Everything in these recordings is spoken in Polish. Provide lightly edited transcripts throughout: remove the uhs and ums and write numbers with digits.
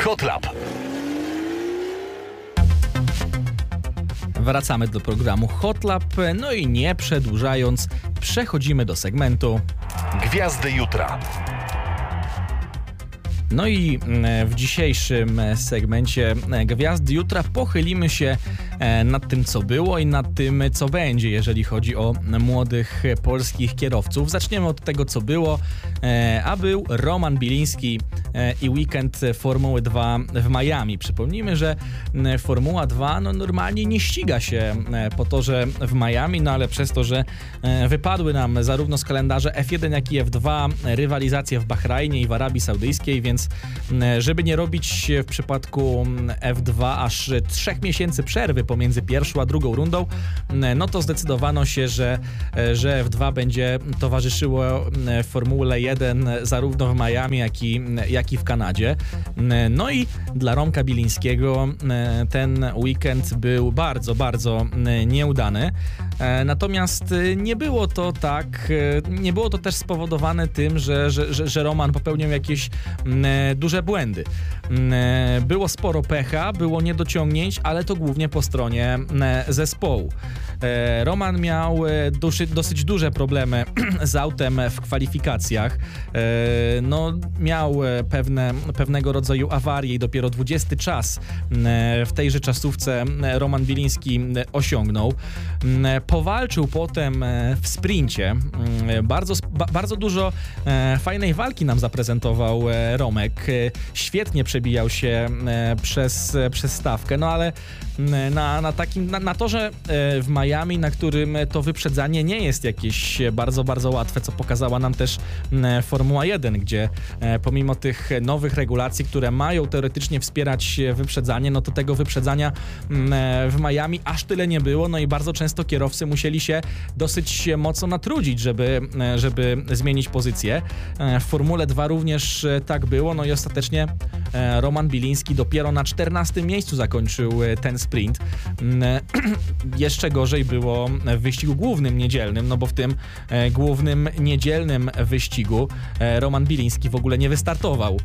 Hot Lap. Wracamy do programu Hot Lap, no i nie przedłużając, przechodzimy do segmentu Gwiazdy jutra. No i w dzisiejszym segmencie Gwiazdy Jutra pochylimy się nad tym, co było i nad tym, co będzie, jeżeli chodzi o młodych polskich kierowców. Zaczniemy od tego, co było, a był Roman Biliński i weekend Formuły 2 w Miami. Przypomnijmy, że Formuła 2 normalnie nie ściga się po torze w Miami, no ale przez to, że wypadły nam zarówno z kalendarza F1, jak i F2 rywalizacje w Bahrajnie i w Arabii Saudyjskiej, więc żeby nie robić w przypadku F2 aż 3 miesięcy przerwy pomiędzy pierwszą a drugą rundą, no to zdecydowano się, że F2 będzie towarzyszyło Formule 1 zarówno w Miami, jak i w Kanadzie. No i dla Romka Bilińskiego ten weekend był bardzo, bardzo nieudany. Natomiast nie było to też spowodowane tym, że Roman popełnił jakieś duże błędy. Było sporo pecha, było niedociągnięć, ale to głównie po stronie zespołu. Roman miał dosyć duże problemy z autem w kwalifikacjach. Miał pewnego rodzaju awarię i dopiero 20 czas w tejże czasówce Roman Biliński osiągnął. Powalczył potem w sprincie. Bardzo dużo fajnej walki nam zaprezentował Romek. Świetnie przebijał się przez stawkę, no ale na torze w Miami, na którym to wyprzedzanie nie jest jakieś bardzo, bardzo łatwe, co pokazała nam też Formuła 1, gdzie pomimo tych nowych regulacji, które mają teoretycznie wspierać wyprzedzanie, no to tego wyprzedzania w Miami aż tyle nie było, no i bardzo często kierowcy musieli się dosyć mocno natrudzić, żeby zmienić pozycję. W Formule 2 również tak było, no i ostatecznie Roman Biliński dopiero na 14. miejscu zakończył ten sprint. Jeszcze gorzej było w wyścigu głównym niedzielnym, no bo w tym głównym niedzielnym wyścigu Roman Biliński w ogóle nie wystartował.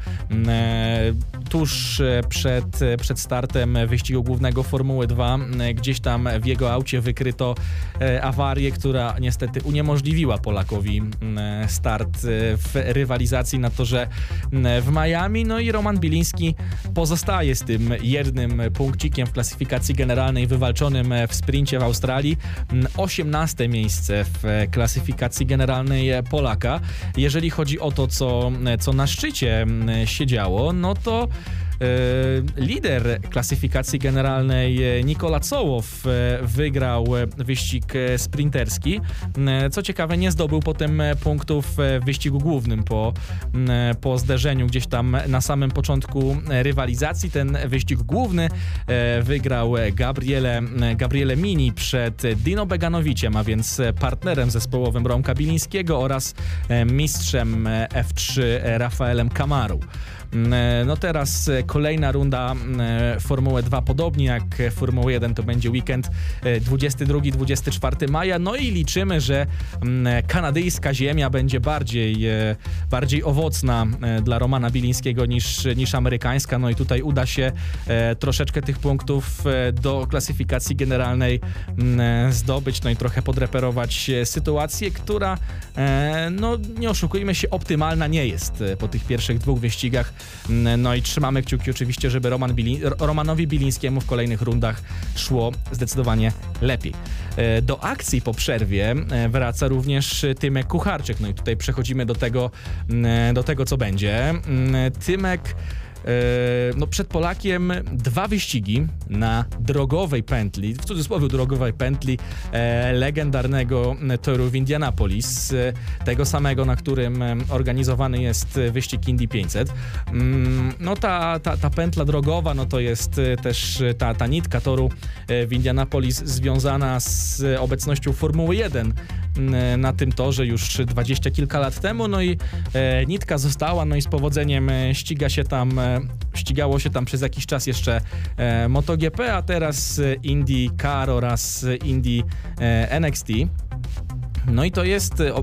Tuż przed startem wyścigu głównego Formuły 2 gdzieś tam w jego aucie wykryto awarię, która niestety uniemożliwiła Polakowi start w rywalizacji na torze w Miami, no i Roman Biliński pozostaje z tym jednym punkcikiem w klasyfikacji generalnej wywalczonym w sprincie w Australii. 18. miejsce w klasyfikacji generalnej Polaka. Jeżeli chodzi o to, co na szczycie się działo, no to lider klasyfikacji generalnej Nikola Cołow wygrał wyścig sprinterski. Co ciekawe, nie zdobył potem punktów w wyścigu głównym po zderzeniu gdzieś tam na samym początku rywalizacji. Ten wyścig główny wygrał Gabriele Mini przed Dino Beganowiciem, a więc partnerem zespołowym Romka Bilińskiego oraz mistrzem F3 Rafaelem Camarą. No teraz kolejna runda Formuły 2, podobnie jak Formuły 1, to będzie weekend 22-24 maja, no i liczymy, że kanadyjska ziemia będzie bardziej owocna dla Romana Bilińskiego niż amerykańska, no i tutaj uda się troszeczkę tych punktów do klasyfikacji generalnej zdobyć, no i trochę podreperować sytuację, która, no nie oszukujmy się, optymalna nie jest po tych pierwszych dwóch wyścigach. No i trzymamy kciuki oczywiście, żeby Romanowi Bilińskiemu w kolejnych rundach szło zdecydowanie lepiej. Do akcji po przerwie wraca również Tymek Kucharczyk. No i tutaj przechodzimy do tego, co będzie. Tymek przed Polakiem 2 wyścigi na drogowej pętli, w cudzysłowie drogowej pętli legendarnego toru w Indianapolis, tego samego, na którym organizowany jest wyścig Indy 500. No ta pętla drogowa, no to jest też ta nitka toru w Indianapolis związana z obecnością Formuły 1 na tym torze już 20 kilka lat temu, no i nitka została, no i z powodzeniem ścigało się tam przez jakiś czas jeszcze MotoGP, a teraz IndyCar oraz Indy NXT. No i to jest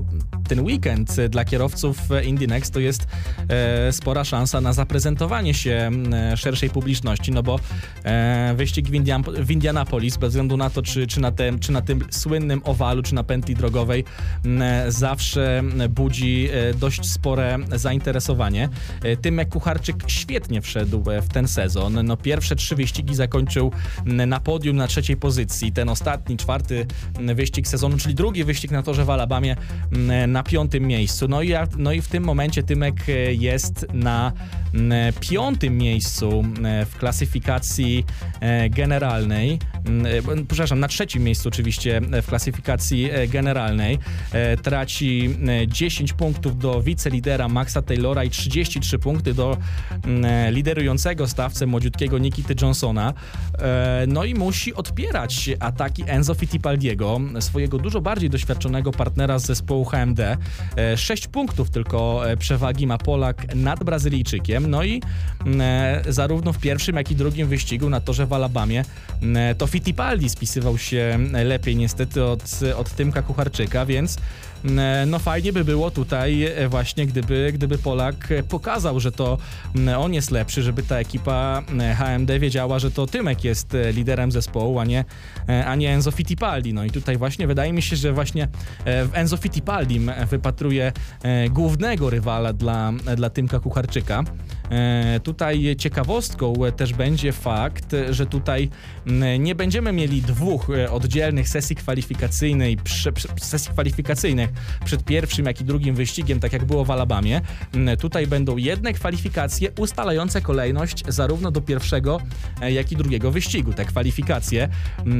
ten weekend dla kierowców Indy Next to jest spora szansa na zaprezentowanie się szerszej publiczności, no bo wyścig w Indianapolis, bez względu na to, czy na tym słynnym owalu, czy na pętli drogowej, zawsze budzi dość spore zainteresowanie. Tymek Kucharczyk świetnie wszedł w ten sezon. No, pierwsze 3 wyścigi zakończył na podium na 3. pozycji. Ten ostatni, 4. wyścig sezonu, czyli drugi wyścig na torze w Alabamie, na 5. miejscu. No i w tym momencie Tymek jest na 5. miejscu w klasyfikacji generalnej. Przepraszam, na 3. miejscu oczywiście w klasyfikacji generalnej. Traci 10 punktów do wicelidera Maxa Taylora i 33 punkty do liderującego stawcę młodziutkiego Nikity Johnsona. No i musi odpierać ataki Enzo Fittipaldiego, swojego dużo bardziej doświadczonego partnera z zespołu HMD. 6 punktów tylko przewagi ma Polak nad Brazylijczykiem. No i zarówno w pierwszym, jak i drugim wyścigu na torze w Alabamie to Fittipaldi spisywał się lepiej niestety od Tymka Kucharczyka, więc no fajnie by było tutaj właśnie, gdyby Polak pokazał, że to on jest lepszy, żeby ta ekipa HMD wiedziała, że to Tymek jest liderem zespołu, a nie Enzo Fittipaldi. No i tutaj właśnie wydaje mi się, że właśnie w Enzo Fittipaldim wypatruje głównego rywala dla Tymka Kucharczyka. Tutaj ciekawostką też będzie fakt, że tutaj nie będziemy mieli 2 oddzielnych sesji kwalifikacyjnych przed pierwszym, jak i drugim wyścigiem, tak jak było w Alabamie. Tutaj będą jedne kwalifikacje ustalające kolejność zarówno do pierwszego, jak i drugiego wyścigu. Te kwalifikacje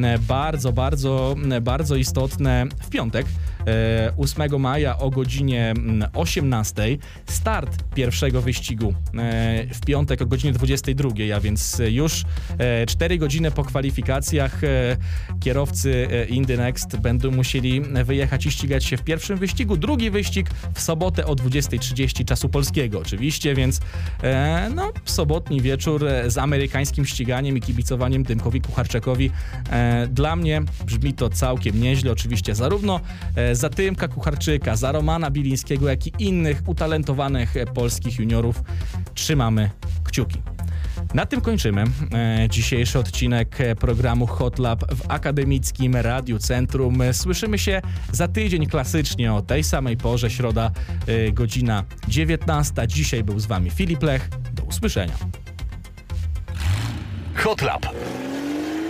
bardzo istotne w piątek, 8 maja o godzinie 18. Start pierwszego wyścigu w piątek o godzinie 22, a więc już 4 godziny po kwalifikacjach kierowcy Indy Next będą musieli wyjechać i ścigać się w pierwszym wyścigu. Drugi wyścig w sobotę o 20:30 czasu polskiego oczywiście, więc no, sobotni wieczór z amerykańskim ściganiem i kibicowaniem Tymkowi Kucharczykowi. Dla mnie brzmi to całkiem nieźle. Oczywiście zarówno za Tymka Kucharczyka, za Romana Bilińskiego, jak i innych utalentowanych polskich juniorów trzymamy kciuki. Na tym kończymy dzisiejszy odcinek programu Hot Lap w Akademickim Radiu Centrum. Słyszymy się za tydzień klasycznie o tej samej porze, środa, godzina 19. Dzisiaj był z wami Filip Lech. Do usłyszenia. Hot Lap.